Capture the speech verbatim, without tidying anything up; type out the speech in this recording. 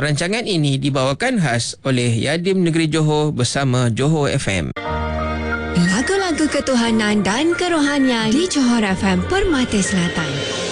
Rancangan ini dibawakan khas oleh Yadim Negeri Johor bersama Johor F M. Lagu-lagu ketuhanan dan kerohanian di Johor F M Permata Selatan.